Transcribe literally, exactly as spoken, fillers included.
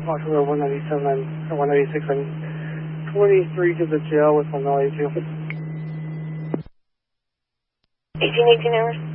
October one ninety-seven, or one ninety-six, and twenty-three to the jail with one ninety-two. eighteen eighteen hours.